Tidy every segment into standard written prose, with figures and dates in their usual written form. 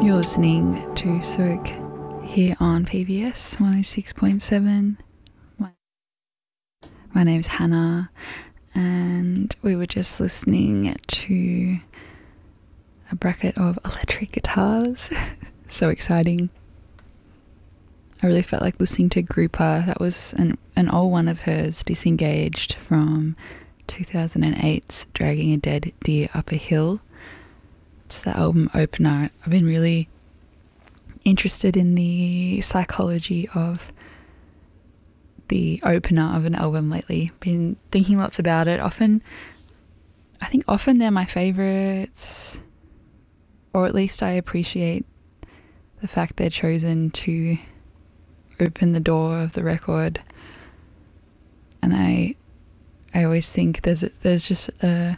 You're listening to Soak here on PBS 106.7. My name's Hannah, and we were just listening to a bracket of electric guitars. So exciting. I really felt like listening to Grouper. That was an old one of hers, Disengaged, from 2008's Dragging a Dead Deer Up a Hill. It's the album opener. I've been really interested in the psychology of the opener of an album lately. Been thinking lots about it. I think often they're my favourites, or at least I appreciate the fact they're chosen to open the door of the record. And I always think there's just a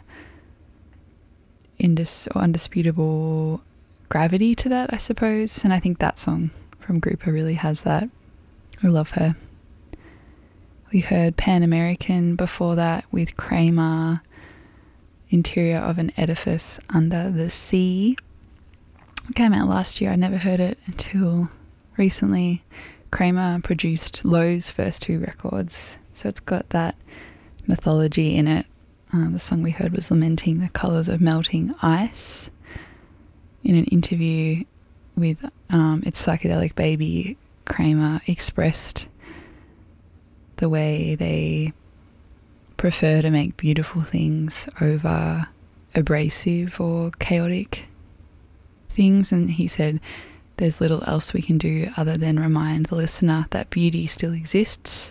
undisputable gravity to that, I suppose, and I think that song from Grouper really has that. I love her. We heard Pan American before that with Kramer, Interior of an Edifice Under the Sea. It came out last year. I never heard it until recently. Kramer produced Lowe's first two records, so it's got that mythology in it. The song we heard was Lamenting the Colours of Melting Ice. In an interview with It's Psychedelic Baby, Kramer expressed the way they prefer to make beautiful things over abrasive or chaotic things, and he said there's little else we can do other than remind the listener that beauty still exists.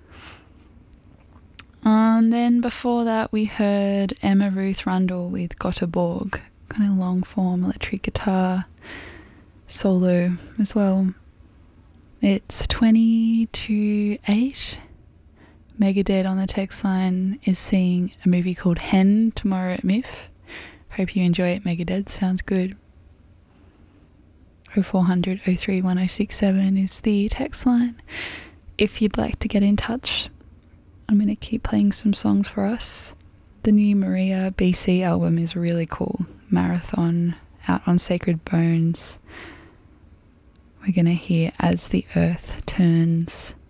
And then before that we heard Emma Ruth Rundle with Göteborg, kind of long form electric guitar solo as well. It's 20 to 8. Megadeth on the text line is seeing a movie called Hen tomorrow at MIF. Hope you enjoy it, Megadeth. Sounds good. 0400 03 1067 is the text line. If you'd like to get in touch, I'm going to keep playing some songs for us. The new Maria BC album is really cool. Marathon, out on Sacred Bones. We're going to hear As the Earth Turns.